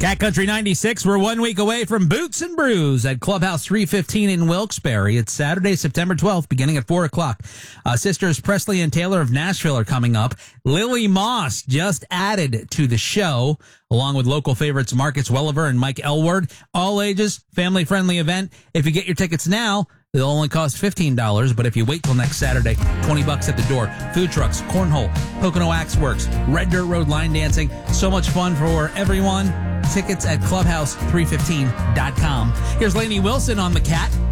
Cat Country 96, we're 1 week away from Boots and Brews at Clubhouse 315 in Wilkes-Barre. It's Saturday, September 12th, beginning at 4 o'clock. Sisters Presley and Taylor of Nashville are coming up. Lily Moss just added to the show, along with local favorites Marcus Welliver and Mike Elward. All ages, family-friendly event. If you get your tickets now, they'll only cost $15, but if you wait till next Saturday, $20 at the door. Food trucks, cornhole, Pocono Axe Works, Red Dirt Road line dancing. So much fun for everyone. Tickets at clubhouse315.com. Here's Lainey Wilson on the Cat.